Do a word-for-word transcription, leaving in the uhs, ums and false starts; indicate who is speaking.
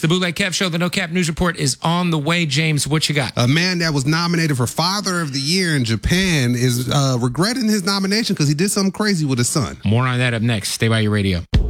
Speaker 1: It's the Bootleg Kev Show. The No Cap News Report is on the way. James, what you got?
Speaker 2: A man that was nominated for Father of the Year in Japan is uh, regretting his nomination because he did something crazy with his son.
Speaker 1: More on that up next. Stay by your radio.